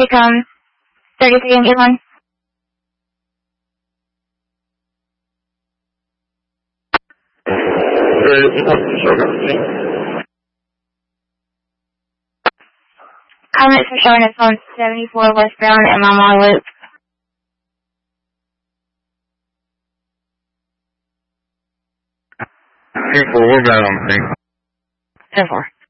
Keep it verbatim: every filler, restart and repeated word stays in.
Tacom thirty-three and Elon. Comments are showing us on seventy-four West Brown and Mama Loop. ten four, we're back on the thing. ten four.